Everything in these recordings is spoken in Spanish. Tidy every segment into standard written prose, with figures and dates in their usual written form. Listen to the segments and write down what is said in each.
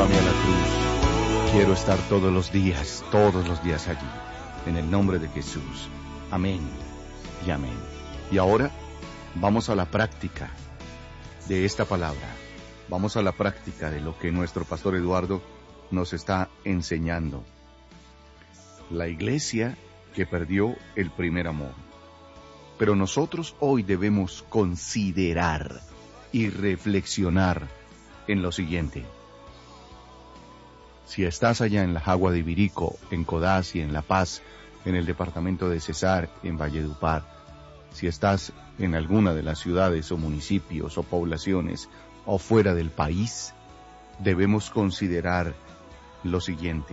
Llévame a la cruz. Quiero estar todos los días allí. En el nombre de Jesús. Amén y amén. Y ahora vamos a la práctica de esta palabra. Vamos a la práctica de lo que nuestro pastor Eduardo nos está enseñando. La iglesia que perdió el primer amor. Pero nosotros hoy debemos considerar y reflexionar en lo siguiente. Si estás allá en la Jagua de Ibirico, en Codazzi, en La Paz, en el departamento de Cesar, en Valledupar, si estás en alguna de las ciudades o municipios o poblaciones o fuera del país, debemos considerar lo siguiente.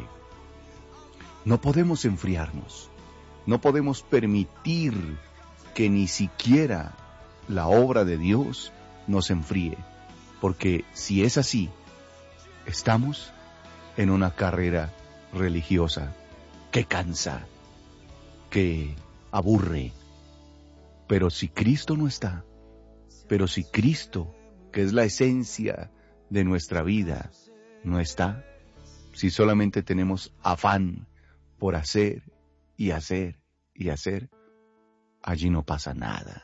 No podemos enfriarnos, no podemos permitir que ni siquiera la obra de Dios nos enfríe, porque si es así, estamos en una carrera religiosa que cansa, que aburre. Pero si Cristo no está, pero si Cristo, que es la esencia de nuestra vida, no está, si solamente tenemos afán por hacer y hacer y hacer, allí no pasa nada.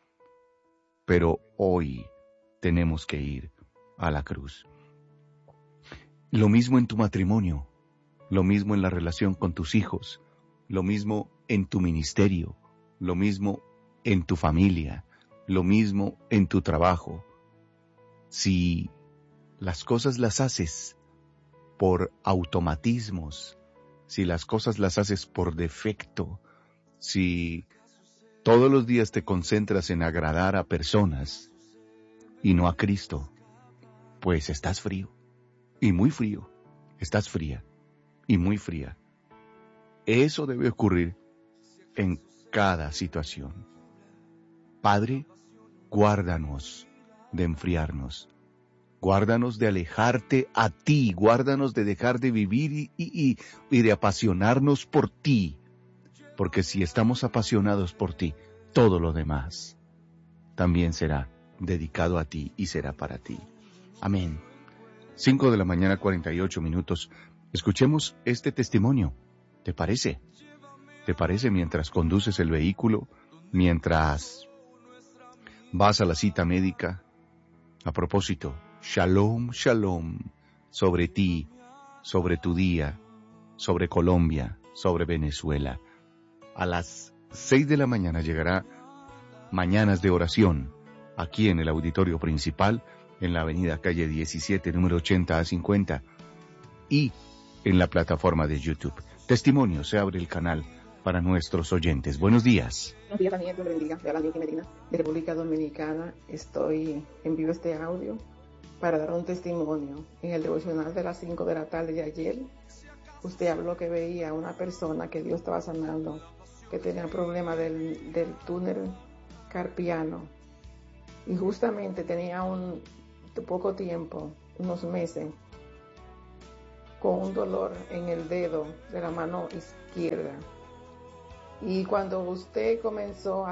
Pero hoy tenemos que ir a la cruz. Lo mismo en tu matrimonio, lo mismo en la relación con tus hijos, lo mismo en tu ministerio, lo mismo en tu familia, lo mismo en tu trabajo. Si las cosas las haces por automatismos, si las cosas las haces por defecto, si todos los días te concentras en agradar a personas y no a Cristo, pues estás frío y muy frío, estás fría y muy fría. Eso debe ocurrir en cada situación. Padre, guárdanos de enfriarnos, guárdanos de alejarte a ti, guárdanos de dejar de vivir y de apasionarnos por ti, porque si estamos apasionados por ti, todo lo demás también será dedicado a ti y será para ti. Amén. 5 de la mañana, 48 minutos. Escuchemos este testimonio. ¿Te parece? ¿Te parece mientras conduces el vehículo? Mientras vas a la cita médica. A propósito, shalom, shalom, sobre ti, sobre tu día, sobre Colombia, sobre Venezuela. A las 6 de la mañana llegará Mañanas de Oración, aquí en el auditorio principal, en la avenida calle 17, número 80 a 50, y en la plataforma de YouTube. Testimonio, se abre el canal para nuestros oyentes. Buenos días. Buenos días, Daniel, Dios le bendiga. Soy Alan Medina, de República Dominicana. Estoy en vivo este audio para dar un testimonio. En el devocional de las 5 de la tarde de ayer, usted habló que veía a una persona que Dios estaba sanando, que tenía problema del túnel carpiano. Y justamente tenía poco tiempo, unos meses, con un dolor en el dedo de la mano izquierda. Y cuando usted comenzó a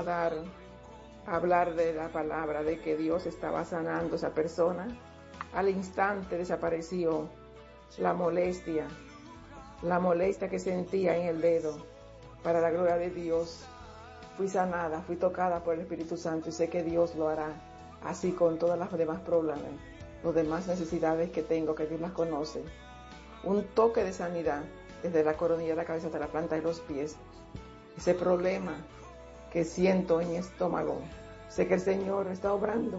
hablar de la palabra, de que Dios estaba sanando a esa persona, al instante desapareció la molestia que sentía en el dedo. Para la gloria de Dios, fui sanada, fui tocada por el Espíritu Santo y sé que Dios lo hará así con todas las demás problemas, las demás necesidades que tengo, que Dios las conoce. Un toque de sanidad desde la coronilla de la cabeza hasta la planta de los pies. Ese problema que siento en mi estómago, sé que el Señor está obrando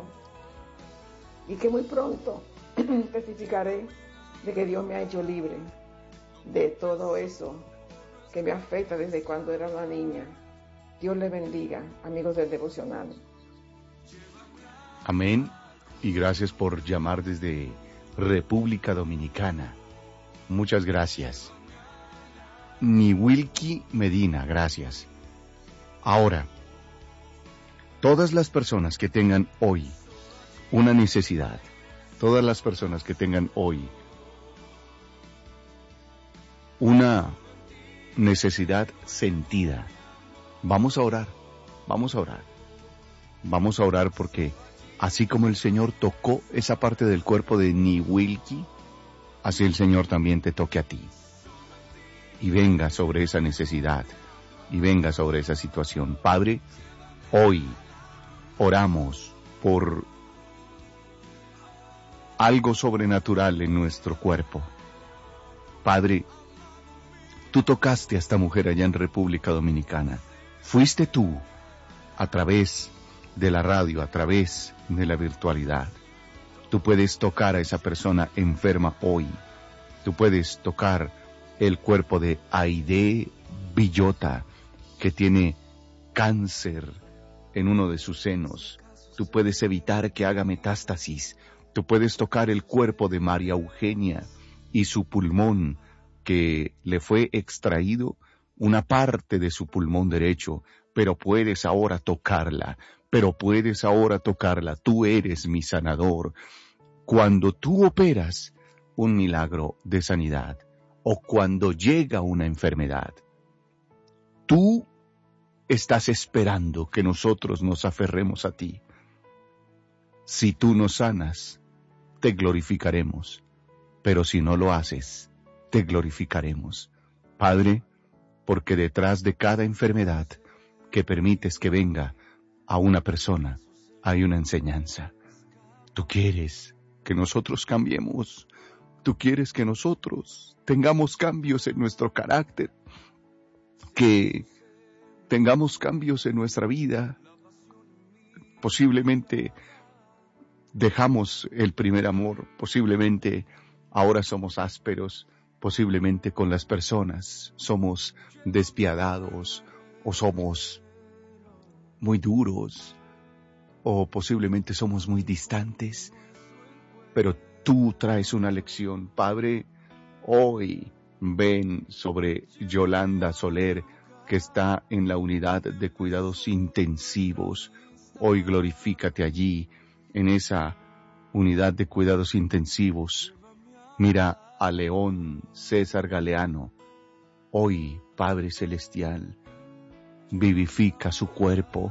y que muy pronto testificaré de que Dios me ha hecho libre de todo eso que me afecta desde cuando era una niña. Dios le bendiga, amigos del devocional. Amén, y gracias por llamar desde República Dominicana. Muchas gracias. Niwilki Medina, gracias. Ahora, todas las personas que tengan hoy una necesidad, todas las personas que tengan hoy una necesidad sentida, vamos a orar, vamos a orar. Vamos a orar porque así como el Señor tocó esa parte del cuerpo de Niwilki, así el Señor también te toque a ti. Y venga sobre esa necesidad, y venga sobre esa situación. Padre, hoy oramos por algo sobrenatural en nuestro cuerpo. Padre, tú tocaste a esta mujer allá en República Dominicana. Fuiste tú, a través de la radio, a través de la virtualidad. Tú puedes tocar a esa persona enferma hoy. Tú puedes tocar el cuerpo de Aide Villota, que tiene cáncer en uno de sus senos. Tú puedes evitar que haga metástasis. Tú puedes tocar el cuerpo de María Eugenia y su pulmón, que le fue extraído una parte de su pulmón derecho, pero puedes ahora tocarla, Tú eres mi sanador. Cuando tú operas un milagro de sanidad, o cuando llega una enfermedad, tú estás esperando que nosotros nos aferremos a ti. Si tú nos sanas, te glorificaremos, pero si no lo haces, te glorificaremos. Padre, porque detrás de cada enfermedad que permites que venga a una persona, hay una enseñanza. Tú quieres que nosotros cambiemos. Tú quieres que nosotros tengamos cambios en nuestro carácter, que tengamos cambios en nuestra vida. Posiblemente dejamos el primer amor, posiblemente ahora somos ásperos, posiblemente con las personas somos despiadados o somos muy duros o posiblemente somos muy distantes, pero tú traes una lección. Padre, hoy ven sobre Yolanda Soler, que está en la unidad de cuidados intensivos. Hoy glorifícate allí, en esa unidad de cuidados intensivos. Mira a León César Galeano. Hoy, Padre Celestial, vivifica su cuerpo,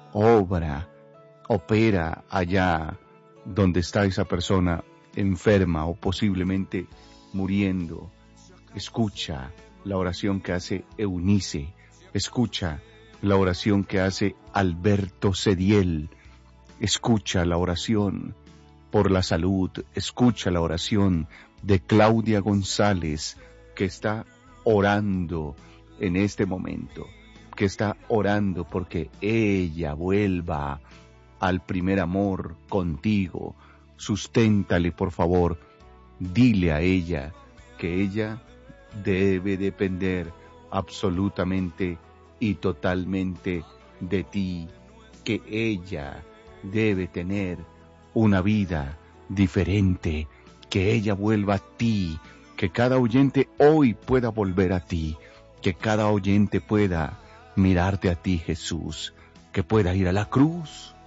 opera allá donde está esa persona enferma o posiblemente muriendo. Escucha la oración que hace Eunice, escucha la oración que hace Alberto Cediel, escucha la oración por la salud, escucha la oración de Claudia González, que está orando en este momento, que está orando porque ella vuelva al primer amor contigo. Susténtale, por favor. Dile a ella que ella debe depender absolutamente y totalmente de ti, que ella debe tener una vida diferente, que ella vuelva a ti, que cada oyente hoy pueda volver a ti, que cada oyente pueda mirarte a ti, Jesús, que pueda ir a la cruz